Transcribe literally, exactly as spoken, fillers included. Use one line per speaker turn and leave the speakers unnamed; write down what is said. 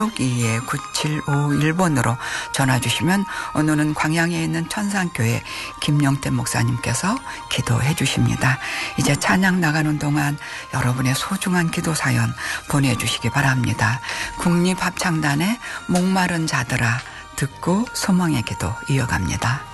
이 구칠오일 번으로 전화 주시면 오늘은 광양에 있는 천상교회 김용태 목사님께서 기도해 주십니다. 이제 찬양 나가는 동안 여러분의 소중한 기도 사연 보내주시기 바랍니다. 국립합창단의 목마른 자들아 듣고 소망의 기도 이어갑니다.